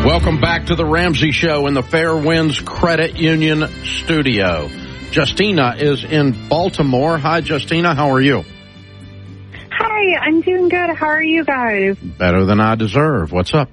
Welcome back to the Ramsey Show in the Fair Winds Credit Union studio. Justina is in Baltimore. Hi, Justina. How are you? Hi, I'm doing good. How are you guys? Better than I deserve. What's up?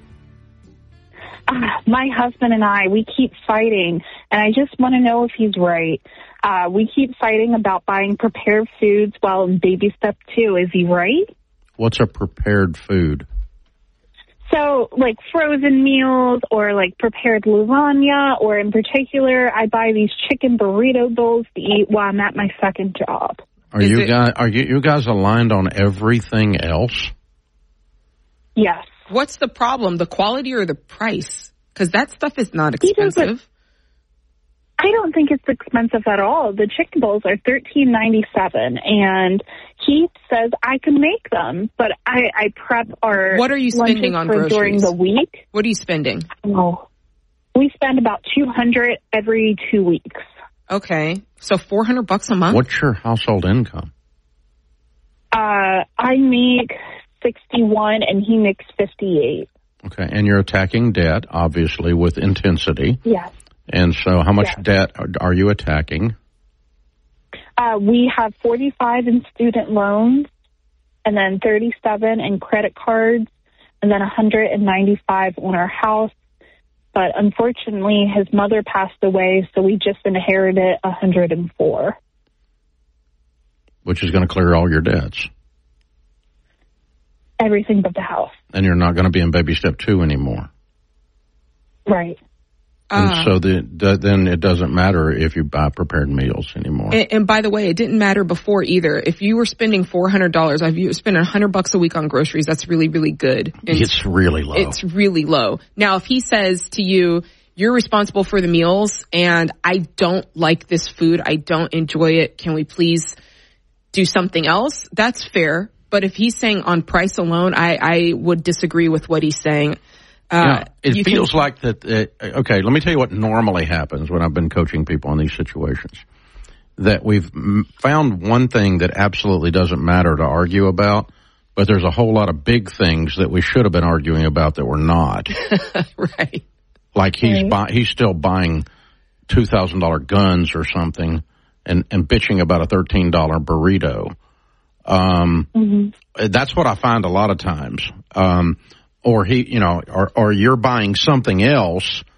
My husband and I, we keep fighting, and I just want to know if he's right. We keep fighting about buying prepared foods while in baby step 2. Is he right? What's a prepared food? So, like frozen meals or like prepared lasagna, or in particular, I buy these chicken burrito bowls to eat while I'm at my second job. Are you guys aligned on everything else? Yes. What's the problem, the quality or the price? Because that stuff is not expensive. I don't think it's expensive at all. The chicken bowls are $13.97, and he says I can make them, but I prep our What are you spending on groceries during the week? What are you spending? Oh, we spend about $200 every 2 weeks. Okay, so $400 a month. What's your household income? I make 61, and he makes 58. Okay, and you're attacking debt, obviously, with intensity. Yes. And so how much debt are you attacking? We have 45 in student loans, and then 37 in credit cards, and then 195 on our house. But unfortunately, his mother passed away, so we just inherited 104. Which is going to clear all your debts. Everything but the house. And you're not going to be in baby step 2 anymore. Right. And so then it doesn't matter if you buy prepared meals anymore. And by the way, it didn't matter before either. If you were spending $400, if you spend $100 a week on groceries, that's really, really good. And it's really low. It's really low. Now, if he says to you, you're responsible for the meals, and I don't like this food, I don't enjoy it, can we please do something else? That's fair. But if he's saying on price alone, I would disagree with what he's saying. It feels like that. Okay, let me tell you what normally happens when I've been coaching people in these situations. That we've found one thing that absolutely doesn't matter to argue about, but there's a whole lot of big things that we should have been arguing about that we're not. Right. Like he's still buying $2,000 guns or something and bitching about a $13 burrito. That's what I find a lot of times. Or or you're buying something else